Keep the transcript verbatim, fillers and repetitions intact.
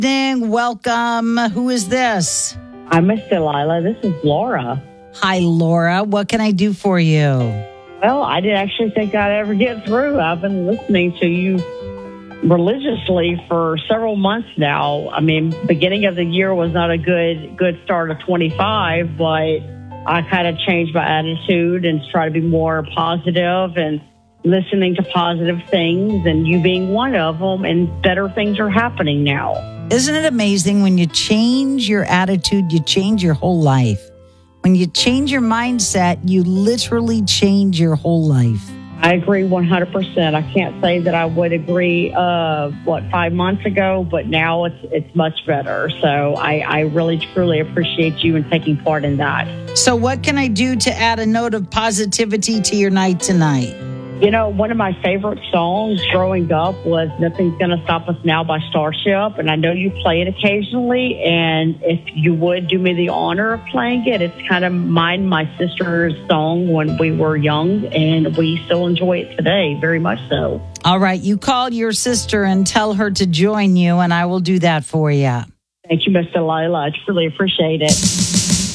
Ding, welcome. Who is this? I'm Miss Delilah. This is Laura. Hi, Laura. What can I do for you? Well, I didn't actually think I'd ever get through. I've been listening to you religiously for several months now. I mean, beginning of the year was not a good good start of twenty-five, but I kind of changed my attitude and try to be more positive and listening to positive things, and you being one of them, and better things are happening now. Isn't it amazing when you change your attitude, you change your whole life? When you change your mindset, you literally change your whole life. I agree one hundred percent. I can't say that I would agree, uh, what, five months ago, but now it's it's much better. So I, I really, truly appreciate you and taking part in that. So what can I do to add a note of positivity to your night tonight? You know, one of my favorite songs growing up was Nothing's Gonna Stop Us Now by Starship. And I know you play it occasionally. And if you would do me the honor of playing it, it's kind of mine, my sister's song when we were young. And we still enjoy it today, very much so. All right. You call your sister and tell her to join you, and I will do that for you. Thank you, Miss Delilah. I truly appreciate it.